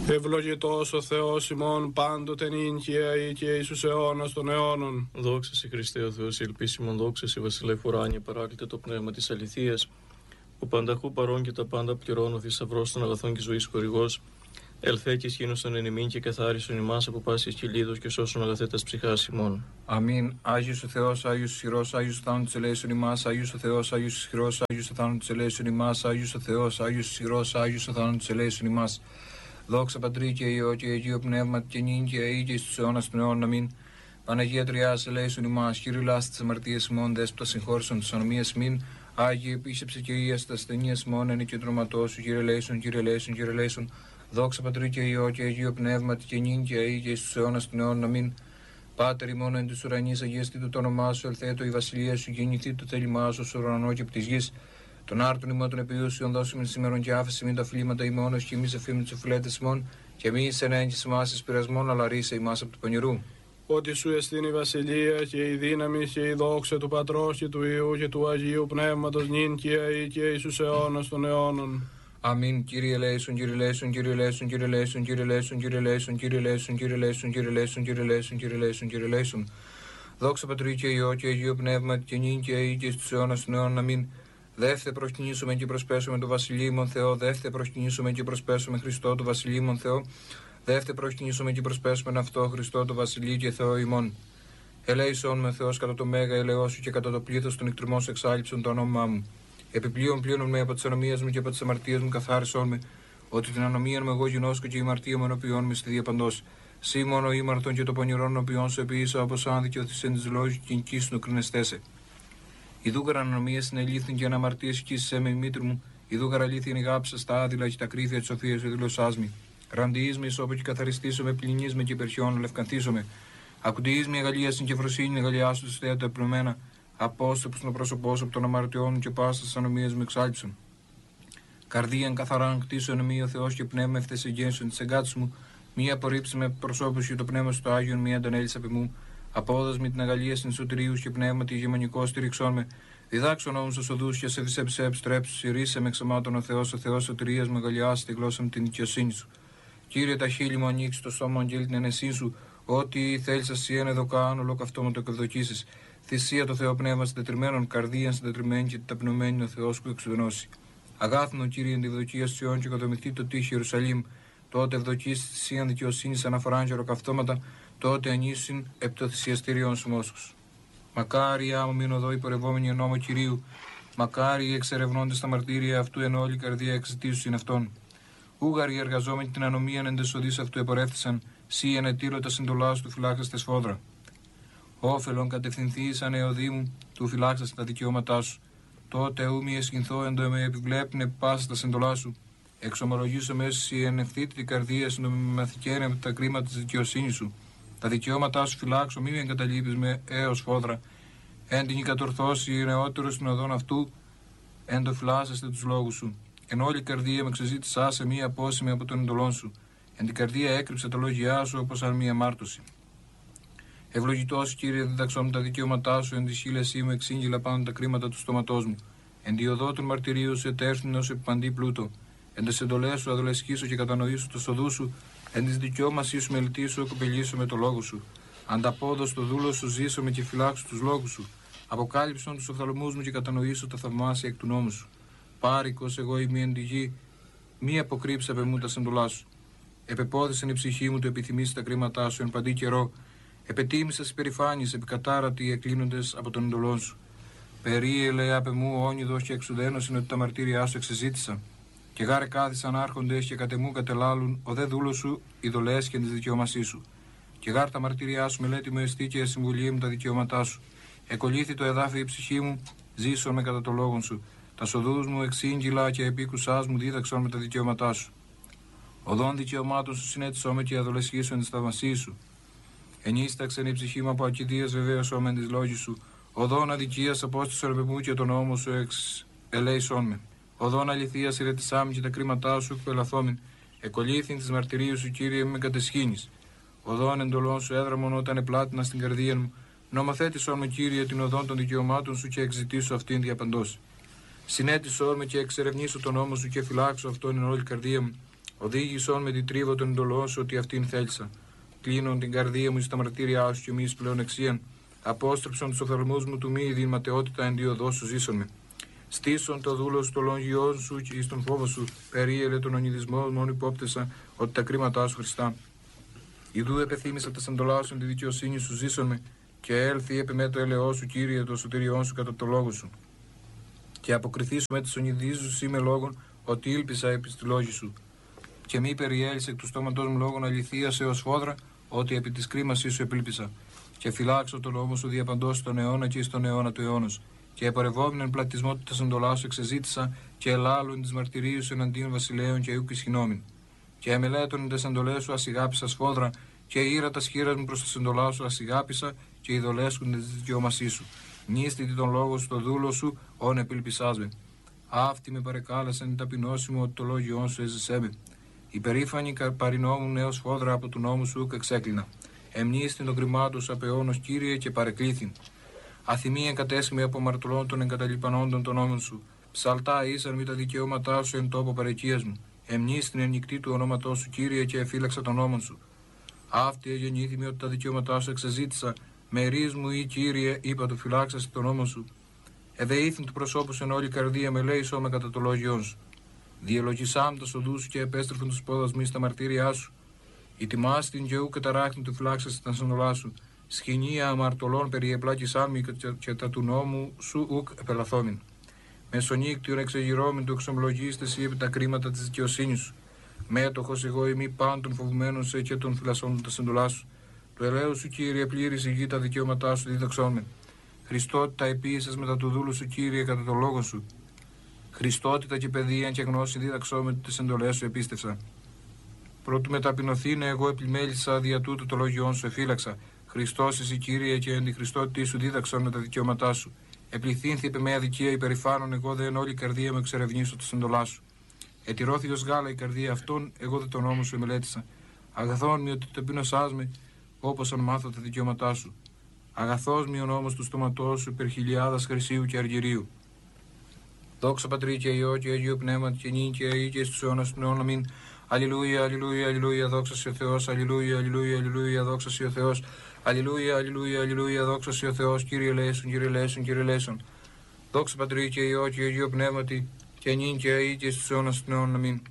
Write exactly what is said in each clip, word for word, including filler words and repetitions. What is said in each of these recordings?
Ευλογητός ο Θεός ημών πάντοτε νυν και αεί και εις τους αιώνας των αιώνων. Δόξα σε Χριστέ ο Θεός, ελπίσιμον, δόξα σε Βασιλεύ ουράνιε, παράκλητε το πνεύμα της αληθείας, που πανταχού παρών και τα πάντα πληρώνω, θησαυρός των αγαθών και ζωής χορηγός, ελθέ και σχήνωσον εν ημίν και καθάρισον ημάς από πάσης κυλίδος και σώσον αγαθέτας ψυχάς ημών. Αμήν. Άγιος ο Θεός, Άγιος ισχυρός, Άγιος ο θάνατος ελέησον ημάς, Άγιος ο Θεός, Άγιος ισχυρός, Άγιος ο θάνατος ελέησον ημάς, Άγιος ο Θεός, Άγιος ισχυρός, Άγιος ο θάνατος ελέησον ημάς. Δόξα Πατρί και Υιό και Αγίο Πνεύμα και νυν και αεί και εις τους αιώνας των αιώνων. Αμήν. Παναγία Τριάς ελέησον ημάς, Κύριε λάστη τις αμαρτίες ημών, δέσποτα συγχώρησον τις ανομίες ημίν. Άγιε επίσκεψε και ίας τα ασθενείας ημών, εν και τροματός σου, Κύριε ελέησον, Κύριε ελέησον, Κύριε ελέησον. Δόξα Πατρί και Υιό και Αγίο Πνεύμα και νυν και αεί και εις τους αιώνας των αιώνων. Αμήν. Πάτερ ημών εν της ουρανής, αγιαστήτω το όνομά σου, ελθέτω η βασιλεία σου, γεννηθεί το θέλημά σου, στο ουρανό και από της γης. Τον άρτον ημών των επιούσιων δώσουμε σήμερον και άφεση μην τα φλήματα ημών, ως και εμείς εφήμουν τους οφειλέτες ημών, και εμείς εν έγκυς ημάς εις πειρασμών, αλλά ρίσε ημάς από του πονηρού. Ότι σου εστίν η βασιλεία και η δύναμη και η δόξα του Πατρός και του Υιού και του Αγίου Πνεύματος νυν και αεί και εις τους αιώνας των αιώνων. Αμήν. Κύριε ελέησον, Κύριε ελέησον, Κύριε ελέησον, Κύριε ελέησον, Κύριε ελέησον, Κύριε ελέησον, Κύριε ελέησον, Κύριε ελέησον, Κύριε ελέησον, Κύριε ελέησον, Κύριε ελέησον, Κύριε ελέησον. Δόξα Πατρί και Υιό και Αγίο Πνεύμα και νυν και αεί και εις τους αιώνας των αιώνων. Αμήν. Δεύτε προσκυνήσουμε και προσπέσουμε το Βασιλείμον Θεό, δεύτε προσκυνήσουμε και προσπέσουμε Χριστό το Βασιλείμον Θεό, δεύτε προσκυνήσουμε και προσπέσουμε αυτό Χριστό το Βασιλεί και Θεό ημών. Ελέησον με Θεός κατά το μέγα ελεό σου και κατά το πλήθος των εκτριμών σου εξάλειψον το όνομά μου. Επιπλέον πλήρων με από τις ανομίες μου και από τις αμαρτίες μου καθάρισον με, ότι την ανομία μου εγώ γινώσκω και η αμαρτία μου ενωπιών με στη διαπαντός. Σύ μόνο ήμαρτον και το πονηρόν ενωπιών σου επίησα όπως αν δικαιωθείς εν της λόγης και νικήσουν κρινεστέσαι. Ιδούγαρα ανομία στην ελήθην και αναμαρτίες κοίησέ με η μήτρη μου, ιδούγαρα αλήθην γάψα στα άδειλα και τα κρύφια της σοφίας σου δηλωσάς μη. Ραντιείς με ισόπο και καθαριστήσω με, πληνείς με και υπερχιών, λευκανθήσω με. Ακουντιείς με αγαλία στην και φροσύνη, αγαλιά σου στέα τα επλωμένα, απόστοπος να πρόσωπό σου από των αμαρτιών και πάστα της ανομίας μου εξάλειψον. Καρδίαν καθαράν κτίσω ενωμή ο Θεός και πνεύμα ευθες εγγένσον της εγκάτης μου, μία απορρίψη με προσώπους και το πνεύμα στο Άγιον, μία αντανέλησα επί μου. Απόδας με την αγαλία στην σωτηρίου και πνεύμα τη γεμονικό στηριξών με. Διδάξον όμως τους οδούς και σε βυσέψε επιστρέψου. Συρίσε με εξαμάτων ο Θεός, ο Θεός σωτηρίας με αγαλιάσει τη γλώσσα με την δικαιοσύνη σου. Κύριε, τα χείλη μου ανοίξει το στόμα αγγέλει την ενεσή σου. Ό,τι θέλει εσύ εν εδώ κάνω, ολοκαυτό μου το εκδοκίσει. Θυσία το Θεό πνεύμα συντετριμένων, καρδίαν συντετριμένη και ταπεινωμένη ο Θεός που εξουδενώσει. Αγάθνο Κύριε, τη ευδοκία Σιών και κατομηθεί το τείχη Ιερουσαλήμ. Τότε ευδοκίσει τη θυσίαν δικαιοσύνη αναφοράν και οροκαυτώματα. Τότε ανήσυν επί το θυσιαστήριον σου μόσχους. Μακάρι άμμο μην οδό υπορευόμενοι εν νόμο Κυρίου, μακάρι εξερευνώντες τα μαρτύρια αυτού εν όλη καρδία εξητήσουσιν αυτών. Ούγαροι εργαζόμενοι την ανομίαν εν τεσοδείς αυτού επορεύθησαν, σύ εν ετήλω τα συντολά σου του φυλάξαστε σφόδρα. Όφελον κατευθυνθείς ανεωδή μου, του φυλάξαστε τα δικαιώματά σου. Τότε ου μη εσχυνθώ εν το με επιβλέπνε πάσα τα συντολά σου. Εξομολογήσω μέσα εν ευθύτητη καρδία συντομιμαθηκένε με τα κρίματα τη δικαιοσύνη σου. Τα δικαιώματά σου φυλάξω, μη με εγκαταλείπεις με έως φόδρα. Εν την κατορθώσει η νεότερος στην οδόν αυτού, εν το φυλάσσεστε τους λόγους σου. Εν όλη η καρδία με ξεζήτησά σε μία απόσημη από τον εντολόν σου. Εν την καρδία έκρυψε τα λόγια σου όπως αν μία μάρτωση. Ευλογητός Κύριε, διδαξώ μου τα δικαιώματά σου, εν τη χείλεσή μου εξήγηλα πάνω τα κρίματα του στόματός μου. Εν τη οδό των μαρτυρίου σου ετέρθυνο επί παντή πλούτο. Εν τες εντολές σου αδολεσχήσω και κατανοήσω το σοδού σου. Εν της δικαιώμασή σου μελετήσω, κοπελίσω με το λόγο σου. Ανταπόδος το δούλο σου, ζήσω με και φυλάξω τους λόγους σου. Αποκάλυψον τους οφθαλμούς μου και κατανοήσω τα θαυμάσια εκ του νόμου σου. Πάρικος εγώ είμαι εν τη γη, μη αποκρύψε απ' εμού τα σεντολά σου. Επεπόθησεν η ψυχή μου το επιθυμήσει τα κρίματά σου εν παντή καιρό. Επετίμησα υπερηφάνειες επικατάρατοι εκλείνοντες από τον εντολόν σου. Περίελε απ' εμού όνειδος και εξουδένος είναι ότι τα μαρτύριά σου εξεζήτησα. Και γάρε κάθισαν άρχοντες και κατεμού κατελάλουν, ο δε δούλος σου, ειδωλές και εν της δικαιώμασής σου. Και γάρ τα μαρτυριά σου μελέτη μου εστί και συμβουλή μου τα δικαιώματά σου. Εκολύθη το εδάφι η ψυχή μου, ζήσον με κατά το λόγον σου. Τα σοδούς μου εξήγηλα και επίκουσάς μου δίδαξον με τα δικαιώματά σου. Οδόν δικαιωμάτων σου συνέτησό με και αδολεσχήσω εν της θαυμασίας σου. Ενίσταξεν η ψυχή μου από ακιδείας βεβαίωσό με εν της λόγης σου. Οδόν αδικίας απόστησον επ' εμού και τον νόμο σου εξ ελέησόν με. Οδόν αληθείας ηρετησάμι και τα κρίματά σου εκπελαθόμην. Εκολύθην της μαρτυρίου σου, Κύριε, με κατεσχήνεις. Οδόν εντολών σου έδραμον όταν επλάτηνα στην καρδία μου. Νομοθέτησόν με, Κύριε, την οδόν των δικαιωμάτων σου και εξητήσω αυτήν διαπαντός. Συνέτησόν με και εξερευνήσω τον νόμο σου και φυλάξω αυτόν εν όλη καρδία μου. Οδήγησον με την τρίβο των εντολών σου ότι αυτήν θέλησα. Κλείνον την καρδία μου στα μαρτύριά σου και μη πλέον εξίαν. Απόστρεψον τους οφθαλμούς μου του μη ειδήν ματαιότητα εν διοδό σου ζήσον με. Στήσον το δούλο στο λόγιό σου και εις τον φόβο σου. Περίελε τον ονειδισμό μόνο υπόπτεσα ότι τα κρίματά σου Χριστά. Ιδού επεθύμησα τα σαντολά σου τη δικαιοσύνη σου ζήσον με. Και έλθει επί με το ελαιό σου, Κύριε, το σωτηριόν σου κατά το λόγο σου. Και αποκριθήσου με τις ονειδίζους ή με λόγων ότι ήλπισα επί τη λόγη σου. Και μη περιέλυσε εκ του στόματός μου λόγων αληθείας έως φόδρα, ότι επί της κρίμασής σου επήλπισα. Και φυλάξω τον νόμο σου διαπαντός στον αιώνα και εις τον αιώνα του αιώνος. Και επαρευόμενον πλατισμό του τεσσεντολά σου εξεζήτησα, και ελάλουν τις μαρτυρίες σου εναντίον βασιλέων και ούκ ισχυνόμην. Και εμελέτων τις εντολές σου ασηγάπησα σφόδρα, και ήρα τα σχήρα μου προς τα σεντολά σου ασηγάπησα, και ειδολέσκουν τη δικαιώμασή σου. Νίστητη τον λόγο σου το δούλο σου, όν επήλπισάς με. Αυτή με παρεκάλεσαν η ταπεινώση μου ότι το λόγιόν σου έζησέ με. Υπερήφανη παρινόμουν έως φόδρα από του νόμου σου και εξέκλεινα. Εμνίστην τον κρυμάτων σου απεώνος, Κύριε, και παρεκλήθην. Αθυμία εγκατέσχημη από μαρτωλών των εγκαταλειπανόντων των νόμων σου. Ψαλτά ήσαν με τα δικαιώματά σου εν τόπο παρεκείας μου. Εμνίστην εν νυχτή του ονόματός σου, Κύριε, και εφύλαξα τον νόμον σου. Αυτή εγεννήθημη ότι τα δικαιώματά σου εξεζήτησα. Μερίς μου ή Κύριε, είπα του φυλάξασαι τον νόμο σου. Εδεήθην του προσώπου εν όλη καρδία με λέει σώμα κατά το λόγιόν σου. Διελογισάμ τα σοδού σου και επέστρεφον του πόδας μου στα μαρτύριά σου. Ητιμάστην και ου καταράχτην του φυλάξασαι τα σανολά σου. Σχοινία αμαρτωλών περιεπλάκησάν μη και τα του νόμου σου ουκ επελαθόμην. Μεσονύκτιον εξεγυρώμην του εξομολογίστε ή επί τα κρίματα τη δικαιοσύνη σου. Μέτοχο εγώ ημί πάντων φοβουμένων σε και των φυλασσών τα σεντολά σου. Το ελέου σου, Κύριε, πλήρης η γη τα δικαιώματά σου διδαξόμεν. Χριστότητα επίησες μετά του δούλου σου, Κύριε, κατά το λόγο σου. Χριστότητα και παιδεία και γνώση δίδαξόμεν τις εντολές σου επίστευσα. Πρώτου μεταπεινωθήνε εγώ επιμέλησα δια τούτου το λόγιόν σου εφύλαξα. Χριστός εσύ, Κύριε, και εν τη Χριστότητή σου δίδαξον με τα δικαιώματά σου. Επληθύνθη επί με αδικία υπερηφάνων, εγώ δε εν όλη η καρδία μου εξερευνήσω τα εντολά σου. Ετηρώθη ως γάλα η καρδία αυτών, εγώ δε τον νόμο σου εμελέτησα. Αγαθόν μη ότι ταπεινωσάς με, όπως αν μάθω τα δικαιώματά σου. Αγαθός μη ο νόμος του στόματός σου υπερ χιλιάδας χρυσίου και αργυρίου. Δόξα Πατρί και Υιό και Αγίου Πνεύματι και νυν και αεί και στους αιώνας των αιώνων αμήν. Αλληλούια, αλληλούια, αλληλούια, δόξα σοι ο Θεός, αλληλούια, αλληλούια, αλληλούια, δόξα σοι ο Θεός, αλληλούια, αλληλούια, αλληλούια, δόξα σοι ο Θεός, Κύριε ελέησον, Κύριε ελέησον, Κύριε ελέησον. Δόξα Πατρί και Υιό και Αγίου Πνεύματι και νυν και αεί και στους αιώνας των αιώνων αμήν.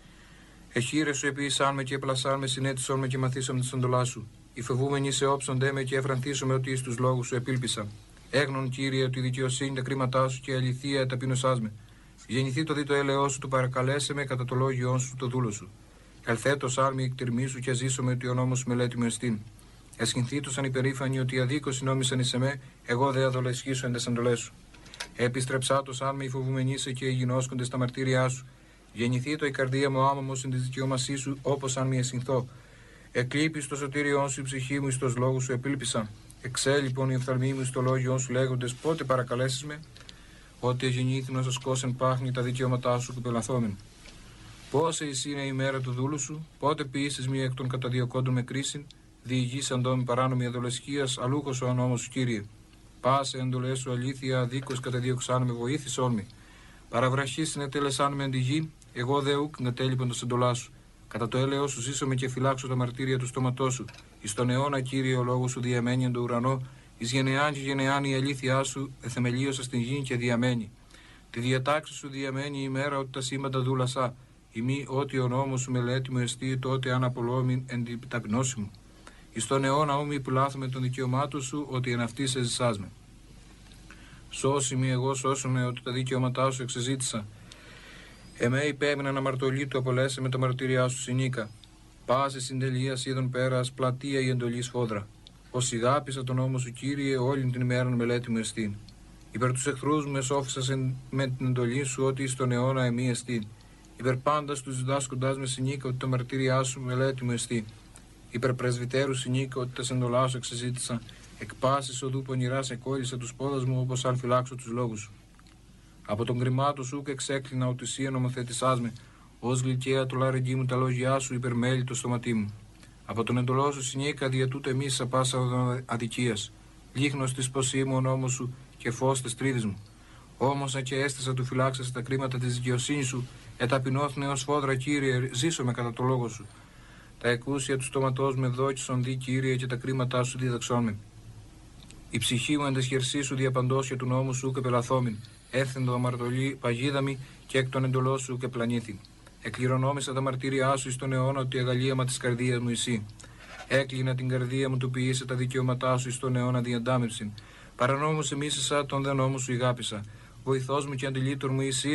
Εχείρε σου επίησάν με και επλασάν με, συνέτησον με και μαθήσαμε τη εντολά σου. Οι φοβούμενοι σε όψονται με και εφραντίσουμε ότι εις τους λόγους σου επήλπισα. Έγνον, Κύριε, ότι η δικαιοσύνη τα κρίματά σου και η αληθεία ταπεινωσάς με. Γεννηθεί το δι το έλεό σου, του παρακαλέσε με κατά το λόγιόν σου το δούλο σου. Ελθέτω άρμη εκτιρμή σου και ζήσομαι ότι ο νόμος σου μελέτη μου εστίν. Εσχυνθήτωσαν υπερήφανοι ότι αδίκως νόμισαν εις εμέ, εγώ δε αδολεσχήσω εν τες εντολές σου. Επιστρεψάτως αν με οι φοβουμενοί σε και γινώσκονται στα μαρτύριά σου. Γεννηθεί το η καρδία μου άμαμος εν τη δικαιώμασή σου, όπως αν μη εσυνθώ. Εκλείπει στο σωτήριόν σου η ψυχή μου, εις τος λόγους σου επήλπισα. Εξέ λοιπόν οι οφθαλμοί μου στο λόγιόν σου λέγοντες πότε παρακαλέσεις με, ότι εγεννήθην ως ασκόσεν πάχνη τα δικαιώματά σου που πελαθόμεν. Πόσε εις είναι η μέρα του δούλου σου, πότε ποιήσεις μία εκ των καταδιωκόντων με κρίσιν, διηγήσαν τόμη παράνομη αδολεσχίας, αλούχος ο νόμος σου, Κύριε. Πάσε εντολές σου αλήθεια, δίκως καταδίωξάν με, βοήθησόν με. Παραβραχή συνετέλεσάν με εν τη γη, εγώ δε ουκ εγκατέλειπον το εντολά σου. Κατά το έλεος σου ζήσομαι και φυλάξω τα μαρτύρια του στόματός σου. Εις τον αιώνα, Κύριε, ο λόγος σου διαμένει εν το ουρανό, εις γενεάν και γενεάν η αλήθειά σου εθεμελίωσα στην γη και διαμένει. Τη διατάξη σου διαμένει η μέρα ότι τα σύμπαντα δούλασα. Ημί ότι ο νόμος σου μελέτη μου εστί, τότε αν απολόμην εν την ταπεινώση μου. Εις τον αιώνα ούμοι που λάθουμε των δικαιωμάτων σου, ότι εν αυτής σε ζησάς με. Σώσι μη εγώ σώσομαι ότι τα δικαιώματά σου εξεζήτησα. Εμέ υπέμειναν αμαρτωλή του απολέσε με τα μαρτυριά σου συνήκα. Πάσε συντελεία είδων πέρας, πλατεία η εντολή σφόδρα. Ως ηγάπησα τον νόμο σου, Κύριε, όλη την ημέρα μελέτη μου εστίν. Υπέρ τους εχθρούς μου εσώφισας με την εντολή σου, ότι εις τον αιώνα εμεί εστίν. Υπέρ πάντας τους διδάσκοντάς με συνήκα, ότι τα μαρτύριά σου μελέτη μου εστίν. Υπέρ πρεσβυτέρου συνήκα, ότι τα σεντολά σου εξεζήτησα. Εκ πάσης οδού πονηράς εκόλλησα τους πόδας μου, όπως αν φυλάξω τους λόγους σου. Από τον κρυμάτο σου και εξέκλεινα ότι εσύ νομοθέτησάς με, ως γλυκαία του λαρεγγί μου τα λόγια σου υπερμέλει το στοματί μου. Από τον εντολό σου συνήκα δια τούτο εμείς σα πάσα αδικίας. Λίχνος της ποσή μου ο νόμος σου και φως της τρίδης μου. Όμως αν και έστησα του φυλάξας τα κρίματα της δικαιοσύνης σου, Εταπεινώθνε ως φόδρα, Κύριε, ζήσω με κατά το λόγο σου. Τα εκούσια του στόματός με δόκισον δι, Κύριε, και τα κρίματά σου δίδαξόν με. Η ψυχή μου εν τες χερσί σου διαπαντώσια του νόμου σου και πελαθόμην. Έθεν το αμαρτωλή παγίδαμη και εκ των εντολών σου και πλανήθη. Εκληρονόμησα τα μαρτύριά σου εις τον αιώνα ότι η αγαλίαμα της καρδίας μου εσύ. Έκλεινα την καρδία μου του ποιήσε τα δικαιώματά σου εις τον αιώνα διαντάμευσιν. Παρανόμου εμίσησα τον δε νόμου σου ηγάπησα. Βοηθός μου και αντιλήτωρ μου εσύ.